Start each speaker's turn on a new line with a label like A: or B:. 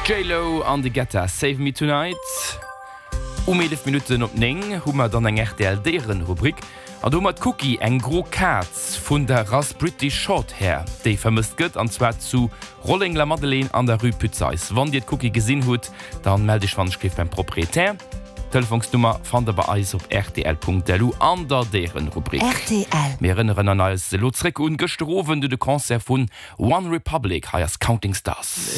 A: J-Lo an de Getter Save Me Tonight. 11 Minuten op 9 hummer dann eng RTL-Deren Rubrik. A do mat Cookie eng gro Katz vun der Ras British Shorthair, déi vermisst gëtt anzwer zu Rolling La Madeleine an der Rue Pützeis. Wann Dir Cookie gesinn hut, dann melde ich wannskrift beim Proprietär. Telefonsnummer fan der bei Eis op rtl.delu an der deren Rubrik.
B: RTL.
A: Wir erinnern an als Lotzreck und gestroven de Konzert vun One Republic heiers Counting Stars.